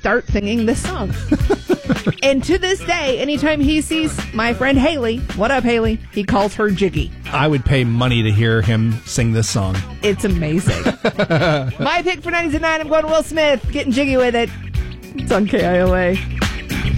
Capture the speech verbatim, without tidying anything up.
start singing this song. And to this day, anytime he sees my friend Haley, what up, Haley? He calls her Jiggy. I would pay money to hear him sing this song. It's amazing. My pick for nineties and nine, I'm going Will Smith, getting jiggy with it. It's on K I O A.